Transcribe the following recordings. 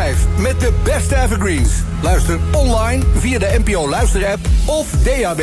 5 met de beste evergreens. Luister online via de NPO Luisterapp of DAB+.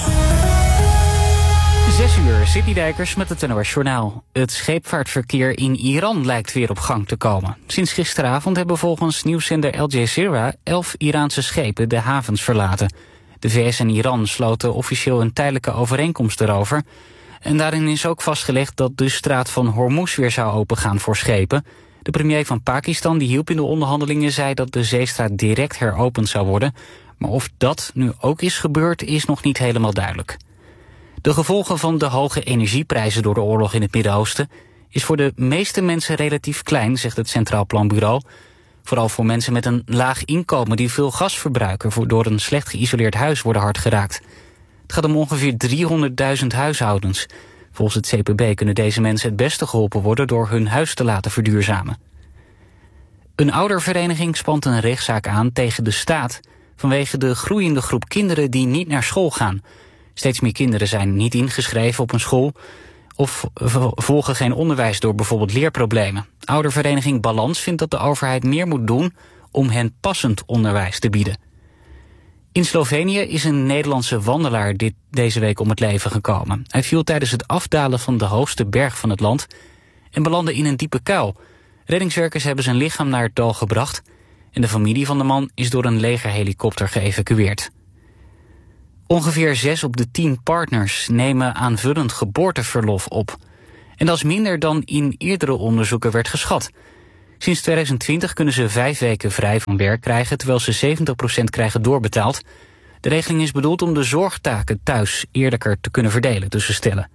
6 uur, Sydney Dijkers met het NOS Journaal. Het scheepvaartverkeer in Iran lijkt weer op gang te komen. Sinds gisteravond hebben volgens nieuwszender Al Jazeera 11 Iraanse schepen de havens verlaten. De VS en Iran sloten officieel een tijdelijke overeenkomst erover. En daarin is ook vastgelegd dat de straat van Hormuz weer zou opengaan voor schepen. De premier van Pakistan, die hielp in de onderhandelingen, zei dat de zeestraat direct heropend zou worden. Maar of dat nu ook is gebeurd, is nog niet helemaal duidelijk. De gevolgen van de hoge energieprijzen door de oorlog in het Midden-Oosten is voor de meeste mensen relatief klein, zegt het Centraal Planbureau. Vooral voor mensen met een laag inkomen die veel gas verbruiken door een slecht geïsoleerd huis worden hard geraakt. Het gaat om ongeveer 300.000 huishoudens. Volgens het CPB kunnen deze mensen het beste geholpen worden door hun huis te laten verduurzamen. Een oudervereniging spant een rechtszaak aan tegen de staat vanwege de groeiende groep kinderen die niet naar school gaan. Steeds meer kinderen zijn niet ingeschreven op een school of volgen geen onderwijs door bijvoorbeeld leerproblemen. Oudervereniging Balans vindt dat de overheid meer moet doen om hen passend onderwijs te bieden. In Slovenië is een Nederlandse wandelaar deze week om het leven gekomen. Hij viel tijdens het afdalen van de hoogste berg van het land en belandde in een diepe kuil. Reddingswerkers hebben zijn lichaam naar het dal gebracht en de familie van de man is door een legerhelikopter geëvacueerd. Ongeveer 6 op de 10 partners nemen aanvullend geboorteverlof op. En dat is minder dan in eerdere onderzoeken werd geschat. Sinds 2020 kunnen ze 5 weken vrij van werk krijgen, terwijl ze 70% krijgen doorbetaald. De regeling is bedoeld om de zorgtaken thuis eerlijker te kunnen verdelen tussen stellen.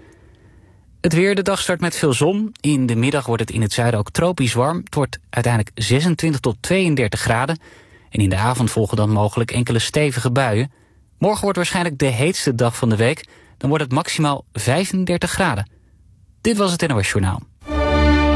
Het weer, de dag start met veel zon. In de middag wordt het in het zuiden ook tropisch warm. Het wordt uiteindelijk 26 tot 32 graden. En in de avond volgen dan mogelijk enkele stevige buien. Morgen wordt waarschijnlijk de heetste dag van de week. Dan wordt het maximaal 35 graden. Dit was het NOS Journaal.